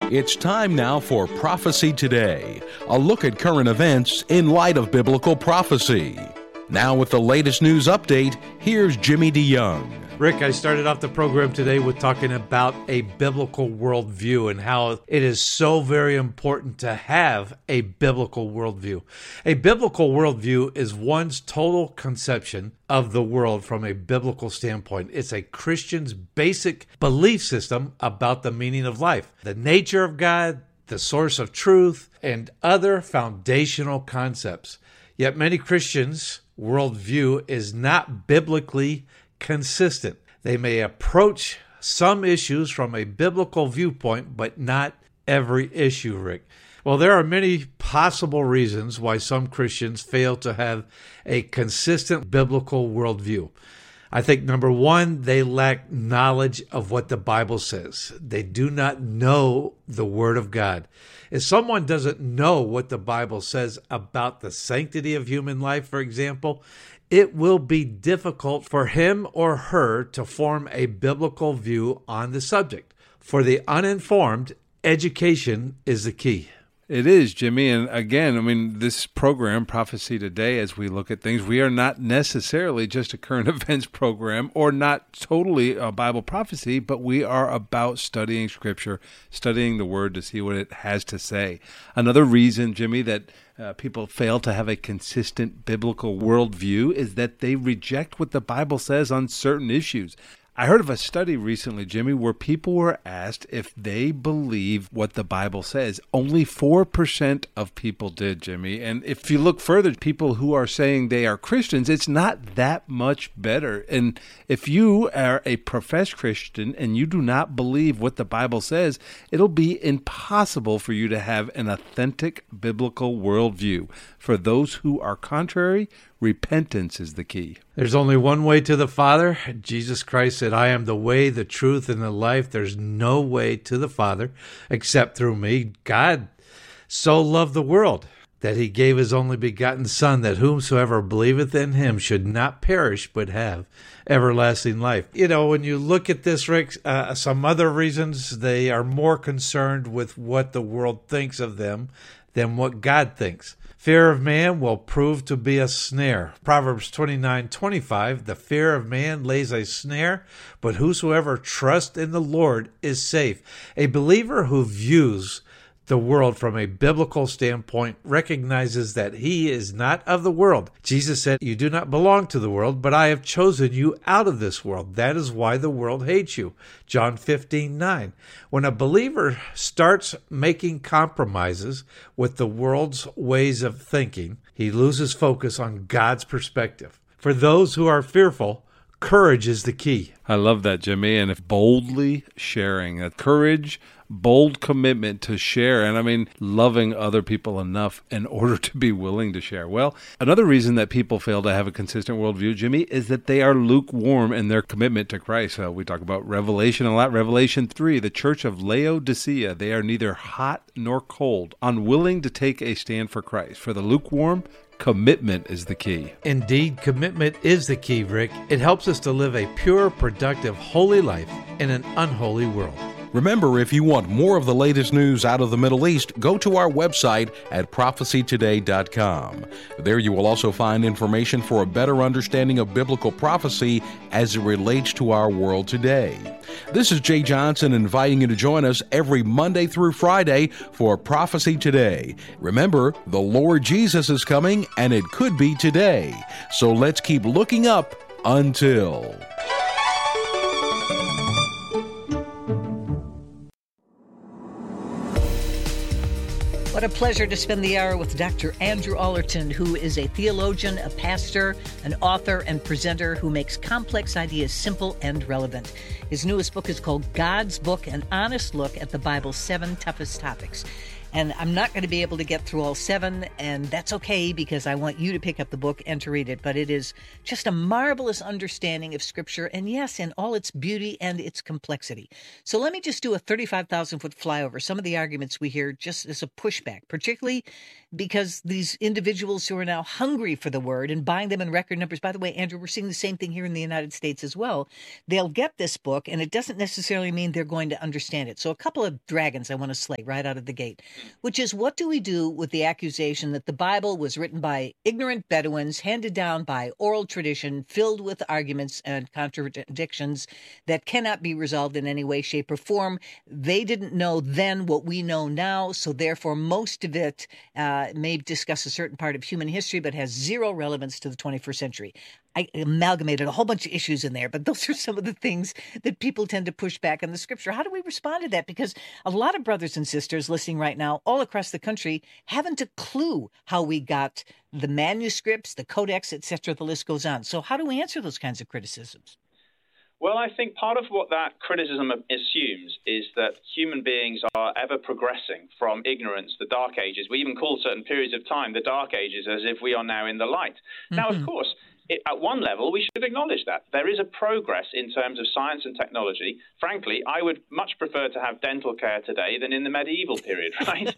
It's time now for Prophecy Today, a look at current events in light of biblical prophecy. Now with the latest news update, here's Jimmy DeYoung. Rick, I started off the program today with talking about a biblical worldview and how it is so very important to have a biblical worldview. A biblical worldview is one's total conception of the world from a biblical standpoint. It's a Christian's basic belief system about the meaning of life, the nature of God, the source of truth, and other foundational concepts. Yet many Christians' worldview is not biblically consistent. They may approach some issues from a biblical viewpoint, but not every issue, Rick. Well, there are many possible reasons why some Christians fail to have a consistent biblical worldview. I think number one, they lack knowledge of what the Bible says. They do not know the Word of God. If someone doesn't know what the Bible says about the sanctity of human life, for example, it will be difficult for him or her to form a biblical view on the subject. For the uninformed, education is the key. It is, Jimmy. And again, this program, Prophecy Today, as we look at things, we are not necessarily just a current events program or not totally a Bible prophecy, but we are about studying Scripture, studying the Word to see what it has to say. Another reason, Jimmy, that people fail to have a consistent biblical worldview is that they reject what the Bible says on certain issues. I heard of a study recently, Jimmy, where people were asked if they believe what the Bible says. Only 4% of people did, Jimmy. And if you look further, people who are saying they are Christians, it's not that much better. And if you are a professed Christian and you do not believe what the Bible says, it'll be impossible for you to have an authentic biblical worldview. For those who are contrary, repentance is the key. There's only one way to the Father. Jesus Christ said, I am the way, the truth, and the life. There's no way to the Father except through me. God so loved the world that he gave his only begotten Son, that whomsoever believeth in him should not perish but have everlasting life. You know, when you look at this, Rick, some other reasons, they are more concerned with what the world thinks of them than what God thinks. Fear of man will prove to be a snare. Proverbs 29:25, the fear of man lays a snare, but whosoever trusts in the Lord is safe. A believer who views the world from a biblical standpoint recognizes that he is not of the world. Jesus said, you do not belong to the world, but I have chosen you out of this world. That is why the world hates you. John 15:9. When a believer starts making compromises with the world's ways of thinking, he loses focus on God's perspective. For those who are fearful, courage is the key. I love that, Jimmy. And if boldly sharing, courage, bold commitment to share, and loving other people enough in order to be willing to share. Well, another reason that people fail to have a consistent worldview, Jimmy, is that they are lukewarm in their commitment to Christ. We talk about Revelation a lot. Revelation 3, the church of Laodicea, they are neither hot nor cold, unwilling to take a stand for Christ. For the lukewarm, commitment is the key. Indeed, commitment is the key, Rick. It helps us to live a pure, productive, holy life in an unholy world. Remember, if you want more of the latest news out of the Middle East, go to our website at prophecytoday.com. There you will also find information for a better understanding of biblical prophecy as it relates to our world today. This is Jay Johnson inviting you to join us every Monday through Friday for Prophecy Today. Remember, the Lord Jesus is coming, and it could be today. So let's keep looking up until... What a pleasure to spend the hour with Dr. Andrew Allerton, who is a theologian, a pastor, an author, and presenter who makes complex ideas simple and relevant. His newest book is called God's Book, an honest look at the Bible's 7 toughest topics. And I'm not going to be able to get through all 7, and that's okay because I want you to pick up the book and to read it. But it is just a marvelous understanding of Scripture, and yes, in all its beauty and its complexity. So let me just do a 35,000-foot flyover. Some of the arguments we hear just as a pushback, particularly because these individuals who are now hungry for the Word and buying them in record numbers. By the way, Andrew, we're seeing the same thing here in the United States as well. They'll get this book, and it doesn't necessarily mean they're going to understand it. So a couple of dragons I want to slay right out of the gate, which is, what do we do with the accusation that the Bible was written by ignorant Bedouins, handed down by oral tradition, filled with arguments and contradictions that cannot be resolved in any way, shape, or form? They didn't know then what we know now, so therefore most of it may discuss a certain part of human history but has zero relevance to the 21st century. I amalgamated a whole bunch of issues in there, but those are some of the things that people tend to push back on the Scripture. How do we respond to that? Because a lot of brothers and sisters listening right now all across the country haven't a clue how we got the manuscripts, the codex, etc. The list goes on. So how do we answer those kinds of criticisms? Well, I think part of what that criticism assumes is that human beings are ever progressing from ignorance, the Dark Ages. We even call certain periods of time the Dark Ages, as if we are now in the light. Now, of course, at one level, we should acknowledge that. There is a progress in terms of science and technology. Frankly, I would much prefer to have dental care today than in the medieval period, right?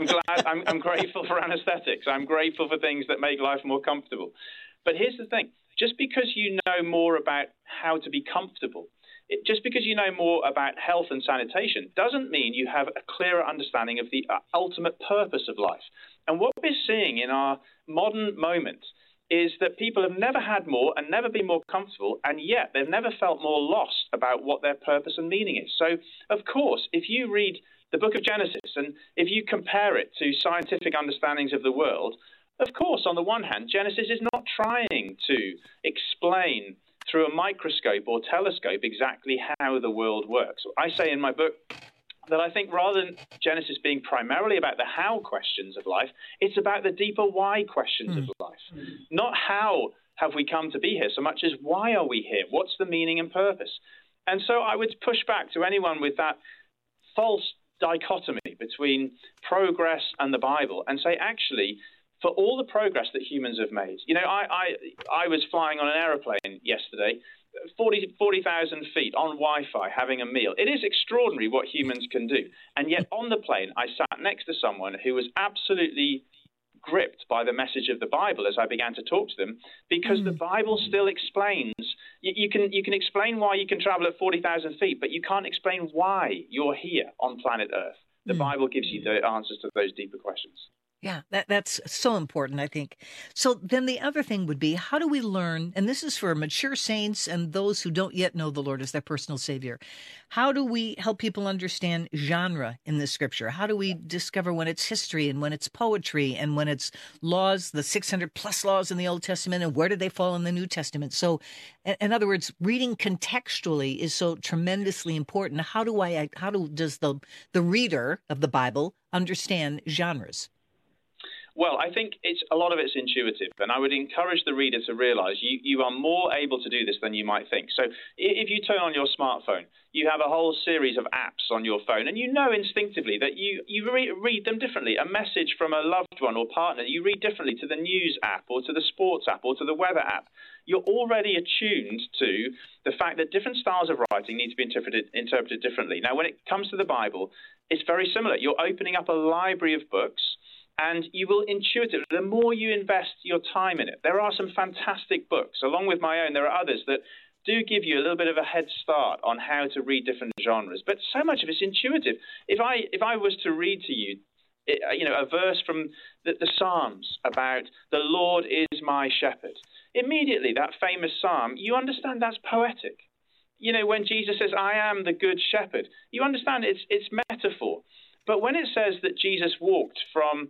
I'm grateful for anesthetics. I'm grateful for things that make life more comfortable. But here's the thing. Just because you know more about how to be comfortable, just because you know more about health and sanitation, doesn't mean you have a clearer understanding of the ultimate purpose of life. And what we're seeing in our modern moment is that people have never had more and never been more comfortable, and yet they've never felt more lost about what their purpose and meaning is. So, of course, if you read the book of Genesis and if you compare it to scientific understandings of the world, of course, on the one hand, Genesis is not trying to explain through a microscope or telescope exactly how the world works. I say in my book that I think rather than Genesis being primarily about the how questions of life, it's about the deeper why questions of life. Not how have we come to be here so much as why are we here? What's the meaning and purpose? And so I would push back to anyone with that false dichotomy between progress and the Bible and say, actually, for all the progress that humans have made, I was flying on an aeroplane yesterday, 40,000 feet on Wi-Fi, having a meal. It is extraordinary what humans can do. And yet on the plane, I sat next to someone who was absolutely gripped by the message of the Bible as I began to talk to them, because the Bible still explains. You can explain why you can travel at 40,000 feet, but you can't explain why you're here on planet Earth. The Bible gives you the answers to those deeper questions. Yeah, that's so important, I think. So then the other thing would be, how do we learn, and this is for mature saints and those who don't yet know the Lord as their personal Savior, how do we help people understand genre in the Scripture? How do we discover when it's history and when it's poetry and when it's laws, the 600 plus laws in the Old Testament, and where do they fall in the New Testament? So, in other words, reading contextually is so tremendously important. How does the reader of the Bible understand genres? Well, I think a lot of it's intuitive, and I would encourage the reader to realize you are more able to do this than you might think. So if you turn on your smartphone, you have a whole series of apps on your phone, and you know instinctively that you read them differently. A message from a loved one or partner, you read differently to the news app or to the sports app or to the weather app. You're already attuned to the fact that different styles of writing need to be interpreted differently. Now, when it comes to the Bible, it's very similar. You're opening up a library of books, and you will intuitively, the more you invest your time in it, there are some fantastic books. Along with my own, there are others that do give you a little bit of a head start on how to read different genres. But so much of it's intuitive. If I was to read to you, a verse from the Psalms about the Lord is my shepherd, immediately that famous psalm, you understand that's poetic. When Jesus says, I am the good shepherd, you understand it's metaphor. But when it says that Jesus walked from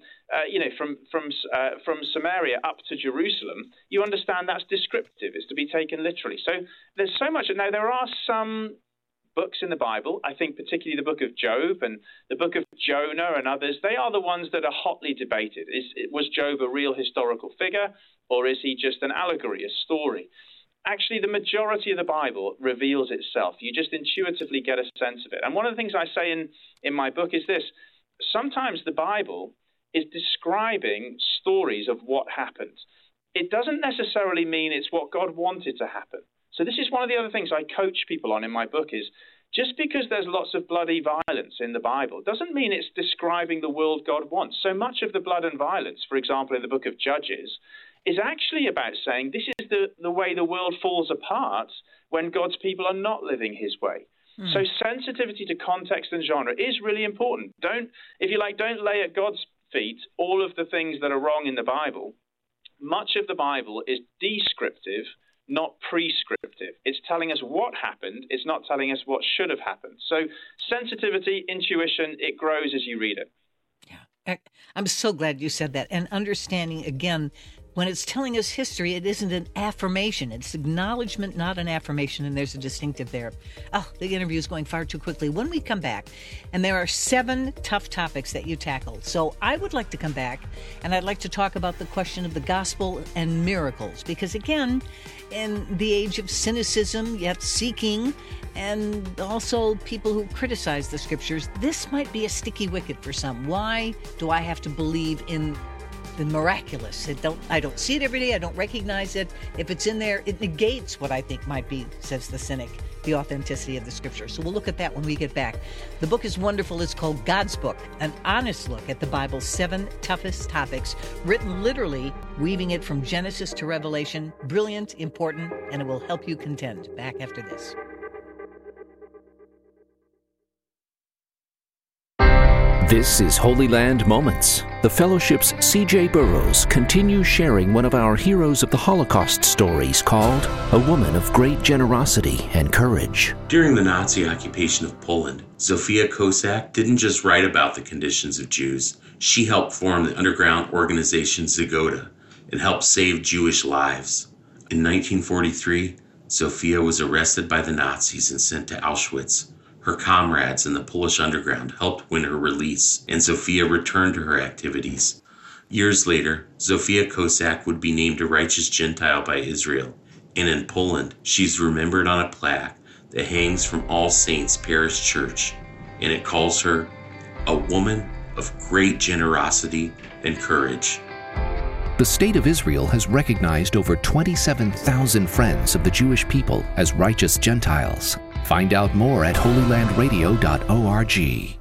Samaria up to Jerusalem, you understand that's descriptive. It's to be taken literally. So there's so much. Now, there are some books in the Bible, I think particularly the book of Job and the book of Jonah and others, they are the ones that are hotly debated. Was Job a real historical figure, or is he just an allegory, a story? Actually, the majority of the Bible reveals itself. You just intuitively get a sense of it. And one of the things I say in my book is this. sometimes the Bible is describing stories of what happened. It doesn't necessarily mean it's what God wanted to happen. So this is one of the other things I coach people on in my book is just because there's lots of bloody violence in the Bible doesn't mean it's describing the world God wants. So much of the blood and violence, for example, in the book of Judges, is actually about saying this is the way the world falls apart when God's people are not living his way. So sensitivity to context and genre is really important. Don't lay at God's feet all of the things that are wrong in the Bible. Much of the Bible is descriptive, not prescriptive. It's telling us what happened. It's not telling us what should have happened. So sensitivity, intuition, it grows as you read it. Yeah, I'm so glad you said that. And understanding, again, when it's telling us history, it isn't an affirmation. It's acknowledgement, not an affirmation, and there's a distinctive there. Oh, the interview is going far too quickly. When we come back, and there are 7 tough topics that you tackled. So I would like to come back, and I'd like to talk about the question of the gospel and miracles, because again, in the age of cynicism, yet seeking, and also people who criticize the scriptures, this might be a sticky wicket for some. Why do I have to believe in the miraculous? I don't see it every day. I don't recognize it. If it's in there, it negates what I think might be, says the cynic, the authenticity of the scripture. So we'll look at that when we get back. The book is wonderful. It's called God's Book, an honest look at the Bible's 7 toughest topics, written literally, weaving it from Genesis to Revelation. Brilliant, important, and it will help you contend. Back after this. This is Holy Land Moments. The Fellowship's C.J. Burroughs continues sharing one of our Heroes of the Holocaust stories called A Woman of Great Generosity and Courage. During the Nazi occupation of Poland, Zofia Kosak didn't just write about the conditions of Jews. She helped form the underground organization Zgoda and helped save Jewish lives. In 1943, Zofia was arrested by the Nazis and sent to Auschwitz. Her comrades in the Polish underground helped win her release, and Zofia returned to her activities. Years later, Zofia Kosak would be named a righteous Gentile by Israel, and in Poland, she's remembered on a plaque that hangs from All Saints Parish Church, and it calls her a woman of great generosity and courage. The State of Israel has recognized over 27,000 friends of the Jewish people as righteous Gentiles. Find out more at holylandradio.org.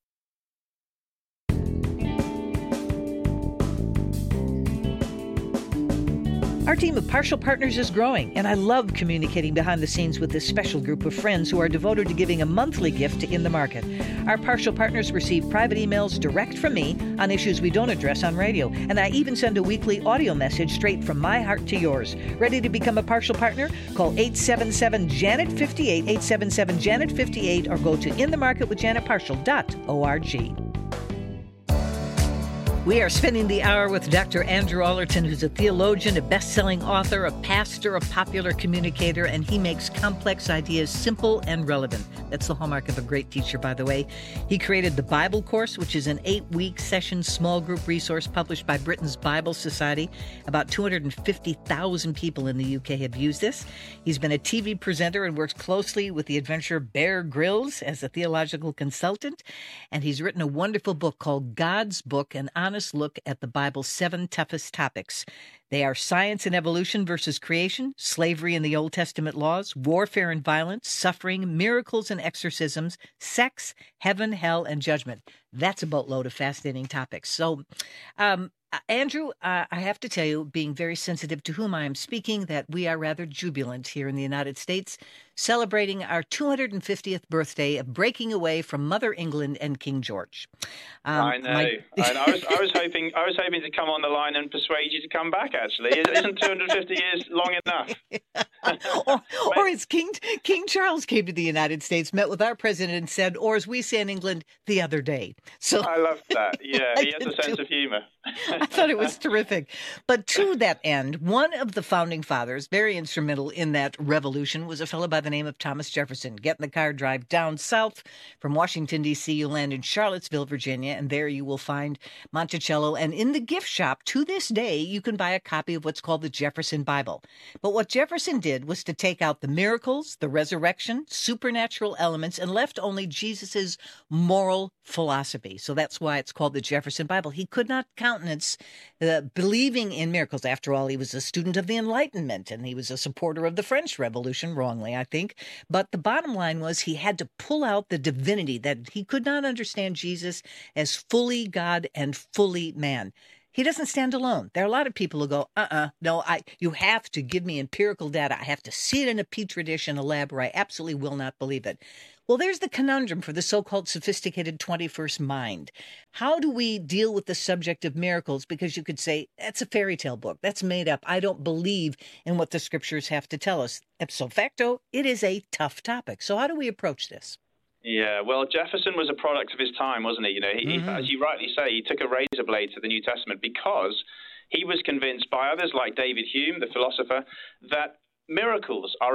Our team of Partial Partners is growing, and I love communicating behind the scenes with this special group of friends who are devoted to giving a monthly gift to In the Market. Our Partial Partners receive private emails direct from me on issues we don't address on radio, and I even send a weekly audio message straight from my heart to yours. Ready to become a Partial Partner? Call 877-JANET-58, 877-JANET-58, or go to inthemarketwithjanetpartial.org. We are spending the hour with Dr. Andrew Allerton, who's a theologian, a best-selling author, a pastor, a popular communicator, and he makes complex ideas simple and relevant. That's the hallmark of a great teacher, by the way. He created the Bible Course, which is an 8-week session small group resource published by Britain's Bible Society. About 250,000 people in the UK have used this. He's been a TV presenter and works closely with the adventurer Bear Grylls as a theological consultant. And he's written a wonderful book called God's Book, an honest look at the Bible's 7 toughest topics. They are science and evolution versus creation, slavery and the Old Testament laws, warfare and violence, suffering, miracles and exorcisms, sex, heaven, hell, and judgment. That's a boatload of fascinating topics. So, Andrew, I have to tell you, being very sensitive to whom I am speaking, that we are rather jubilant here in the United States, celebrating our 250th birthday of breaking away from Mother England and King George. I know. I was hoping to come on the line and persuade you to come back. Actually, isn't 250 years long enough? or as King Charles came to the United States, met with our president, and said, or as we say in England, the other day. So I love that. Yeah, he has a sense of humor. I thought it was terrific. But to that end, one of the founding fathers, very instrumental in that revolution, was a fellow by the name of Thomas Jefferson. Get in the car, drive down south from Washington, D.C. You land in Charlottesville, Virginia, and there you will find Monticello. And in the gift shop, to this day, you can buy a copy of what's called the Jefferson Bible. But what Jefferson did was to take out the miracles, the resurrection, supernatural elements, and left only Jesus's moral philosophy. So that's why it's called the Jefferson Bible. He could not countenance believing in miracles. After all, he was a student of the Enlightenment, and he was a supporter of the French Revolution, wrongly, I think. But the bottom line was he had to pull out the divinity, that he could not understand Jesus as fully God and fully man. He doesn't stand alone. There are a lot of people who go, no, you have to give me empirical data. I have to see it in a petri dish in a lab, or I absolutely will not believe it. Well, there's the conundrum for the so-called sophisticated 21st mind. How do we deal with the subject of miracles? Because you could say, that's a fairy tale book. That's made up. I don't believe in what the scriptures have to tell us. Ipso facto, it is a tough topic. So how do we approach this? Yeah, well, Jefferson was a product of his time, wasn't he? You know, he, as you rightly say, he took a razor blade to the New Testament because he was convinced by others like David Hume, the philosopher, that miracles are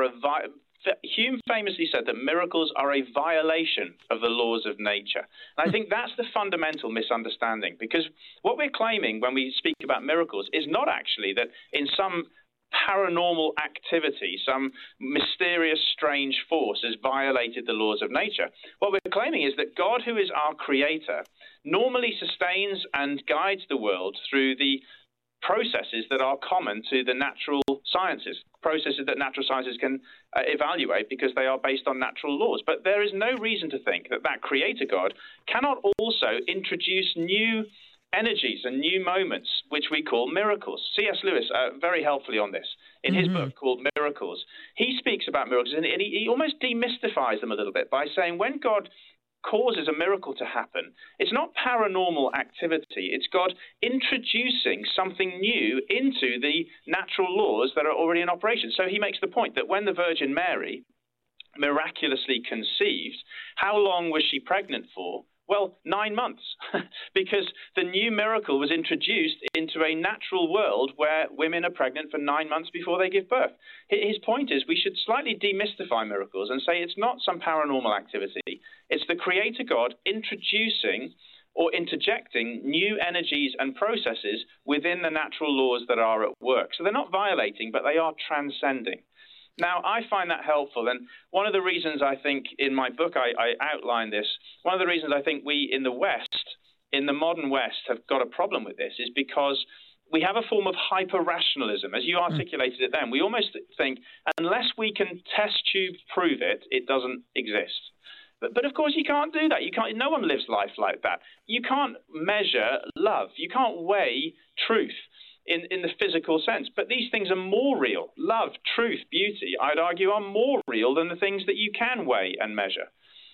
Hume famously said that miracles are a violation of the laws of nature. And I think that's the fundamental misunderstanding, because what we're claiming when we speak about miracles is not actually that in some paranormal activity, some mysterious, strange force has violated the laws of nature. What we're claiming is that God, who is our creator, normally sustains and guides the world through the processes that are common to the natural sciences, processes that natural sciences can evaluate because they are based on natural laws. But there is no reason to think that that creator God cannot also introduce new energies and new moments, which we call miracles. C.S. Lewis, very helpfully on this, in his book called Miracles, he speaks about miracles, and he almost demystifies them a little bit by saying when God causes a miracle to happen, it's not paranormal activity, it's God introducing something new into the natural laws that are already in operation. So he makes the point that when the Virgin Mary miraculously conceived, how long was she pregnant for? Well, 9 months, because the new miracle was introduced into a natural world where women are pregnant for 9 months before they give birth. His point is we should slightly demystify miracles and say it's not some paranormal activity. It's the Creator God introducing or interjecting new energies and processes within the natural laws that are at work. So they're not violating, but they are transcending. Now, I find that helpful, and one of the reasons I think in my book I outline this, one of the reasons I think we in the West, in the modern West, have got a problem with this is because we have a form of hyper-rationalism. As you articulated it then, we almost think unless we can test tube prove it, it doesn't exist. But of course you can't do that. No one lives life like that. You can't measure love. You can't weigh truth in the physical sense. But these things are more real. Love, truth, beauty, I'd argue, are more real than the things that you can weigh and measure.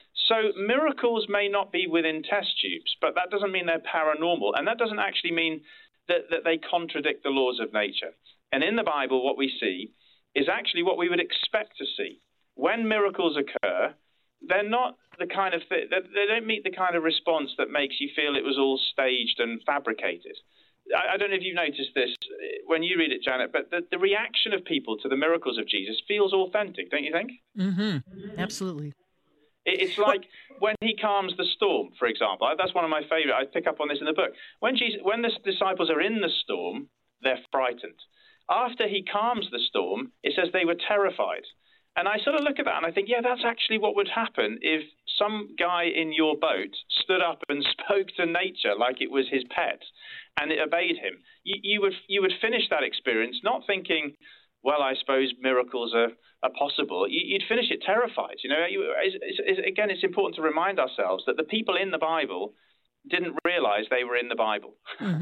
So miracles may not be within test tubes, but that doesn't mean they're paranormal. And that doesn't actually mean that they contradict the laws of nature. And in the Bible, what we see is actually what we would expect to see. When miracles occur, they're not the kind of they don't meet the kind of response that makes you feel it was all staged and fabricated. I don't know if you've noticed this when you read it, Janet, but the reaction of people to the miracles of Jesus feels authentic, don't you think? Absolutely. It's like when he calms the storm, for example. That's one of my favorite. I pick up on this in the book. When the disciples are in the storm, they're frightened. After he calms the storm, it says they were terrified. And I sort of look at that and I think, yeah, that's actually what would happen if some guy in your boat stood up and spoke to nature like it was his pet and it obeyed him. You would finish that experience not thinking, well, I suppose miracles are possible. You'd finish it terrified. You know, again, it's important to remind ourselves that the people in the Bible didn't realize they were in the Bible.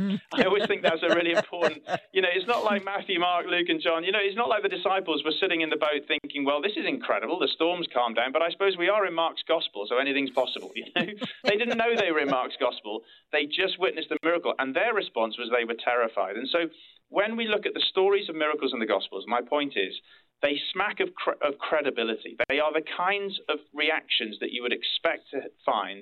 I always think that's a really important, it's not like Matthew, Mark, Luke, and John. It's not like the disciples were sitting in the boat thinking, well, this is incredible, the storm's calmed down, but I suppose we are in Mark's gospel, so anything's possible. They didn't know they were in Mark's gospel. They just witnessed a miracle, and their response was they were terrified. And so when we look at the stories of miracles in the gospels, my point is, they smack of credibility. They are the kinds of reactions that you would expect to find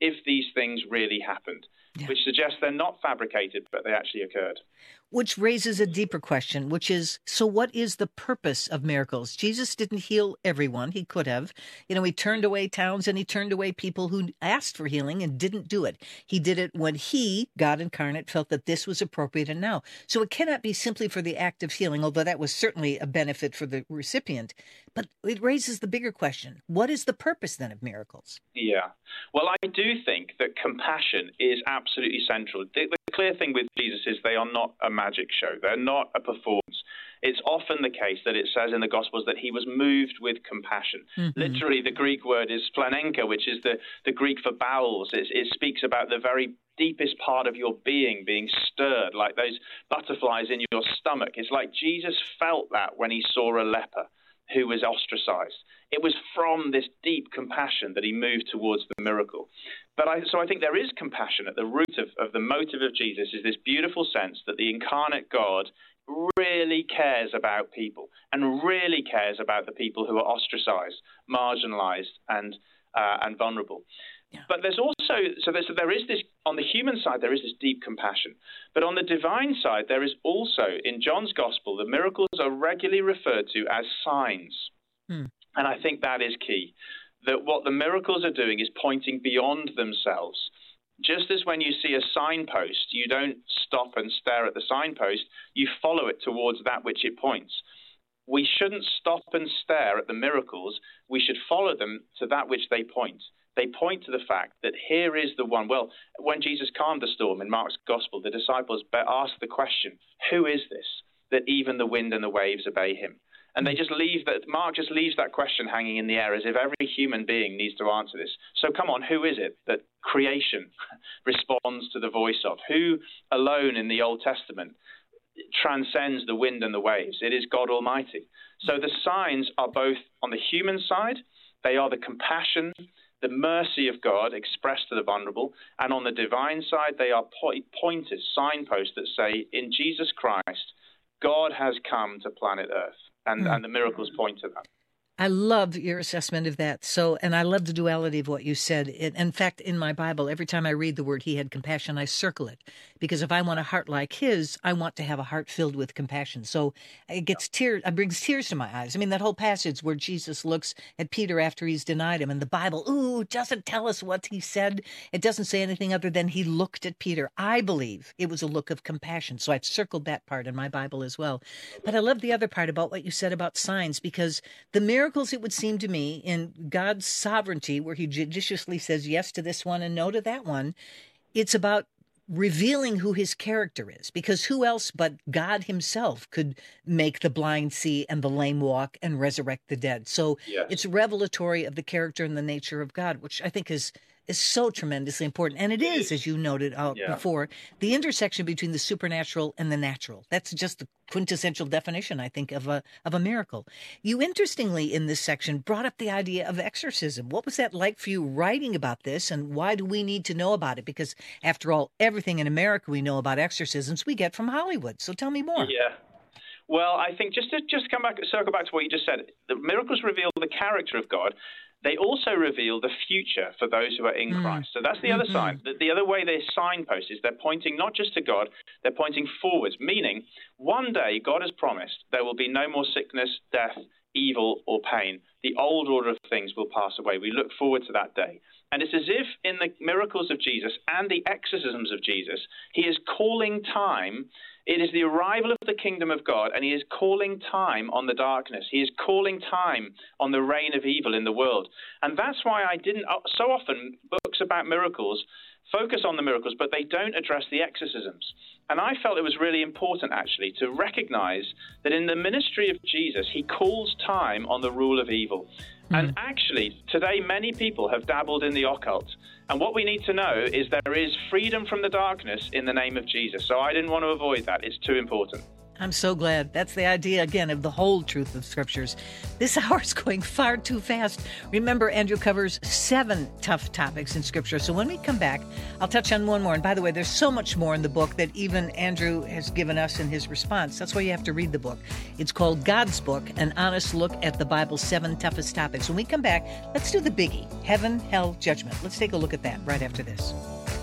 if these things really happened, which suggests they're not fabricated, but they actually occurred. Which raises a deeper question, which is, so what is the purpose of miracles? Jesus didn't heal everyone. He could have. He turned away towns and he turned away people who asked for healing and didn't do it. He did it when he, God incarnate, felt that this was appropriate and now. So it cannot be simply for the act of healing, although that was certainly a benefit for the recipient. But it raises the bigger question. What is the purpose then of miracles? Yeah. Well, I do think that compassion is absolutely central. The clear thing with Jesus is they are not a magic show. They're not a performance. It's often the case that it says in the Gospels that he was moved with compassion. Mm-hmm. Literally, the Greek word is splanenka, which is the Greek for bowels. It speaks about the very deepest part of your being stirred, like those butterflies in your stomach. It's like Jesus felt that when he saw a leper who was ostracized. It was from this deep compassion that he moved towards the miracle. So I think there is compassion at the root of the motive of Jesus, is this beautiful sense that the incarnate God really cares about people and really cares about the people who are ostracized, marginalized, and vulnerable. Yeah. But there's also, there is this, on the human side, there is this deep compassion. But on the divine side, there is also, in John's gospel, the miracles are regularly referred to as signs. And I think that is key, that what the miracles are doing is pointing beyond themselves. Just as when you see a signpost, you don't stop and stare at the signpost, you follow it towards that which it points. We shouldn't stop and stare at the miracles. We should follow them to that which they point. They point to the fact that here is the one. Well, when Jesus calmed the storm in Mark's gospel, the disciples asked the question, who is this, that even the wind and the waves obey him? And they just leave that. Mark just leaves that question hanging in the air, as if every human being needs to answer this. So come on, who is it that creation responds to the voice of? Who alone in the Old Testament transcends the wind and the waves? It is God Almighty. So the signs are both on the human side. They are the compassion, the mercy of God expressed to the vulnerable. And on the divine side, they are pointers, signposts that say, in Jesus Christ, God has come to planet Earth. And the miracles point to that. I love your assessment of that. And I love the duality of what you said. In fact, in my Bible, every time I read the word he had compassion, I circle it. Because if I want a heart like his, I want to have a heart filled with compassion. So it brings tears to my eyes. I mean, that whole passage where Jesus looks at Peter after he's denied him, and the Bible, doesn't tell us what he said. It doesn't say anything other than he looked at Peter. I believe it was a look of compassion. So I've circled that part in my Bible as well. But I love the other part about what you said about signs, because the miracles, it would seem to me, in God's sovereignty, where he judiciously says yes to this one and no to that one, it's about revealing who his character is, because who else but God himself could make the blind see and the lame walk and resurrect the dead? So It's revelatory of the character and the nature of God, which I think is so tremendously important. And it is, as you noted before, the intersection between the supernatural and the natural. That's just the quintessential definition, I think, of a miracle. You, interestingly, in this section, brought up the idea of exorcism. What was that like for you writing about this, and why do we need to know about it? Because, after all, everything in America we know about exorcisms we get from Hollywood. So tell me more. Yeah. Well, I think just to circle back to what you just said, the miracles reveal the character of God. They also reveal the future for those who are in Christ. So that's the other side. The other way they're signposts is they're pointing not just to God, they're pointing forwards, meaning one day God has promised there will be no more sickness, death, evil, or pain. The old order of things will pass away. We look forward to that day. And it's as if in the miracles of Jesus and the exorcisms of Jesus, he is calling time. It is the arrival of the kingdom of God, and he is calling time on the darkness. He is calling time on the reign of evil in the world. And that's why I didn't, so often books about miracles focus on the miracles, but they don't address the exorcisms. And I felt it was really important, actually, to recognize that in the ministry of Jesus, he calls time on the rule of evil. And actually, today, many people have dabbled in the occult. And what we need to know is there is freedom from the darkness in the name of Jesus. So I didn't want to avoid that. It's too important. I'm so glad. That's the idea, again, of the whole truth of Scriptures. This hour is going far too fast. Remember, Andrew covers 7 tough topics in Scripture. So when we come back, I'll touch on one more. And by the way, there's so much more in the book that even Andrew has given us in his response. That's why you have to read the book. It's called God's Book, An Honest Look at the Bible's 7 Toughest Topics. When we come back, let's do the biggie, heaven, hell, judgment. Let's take a look at that right after this.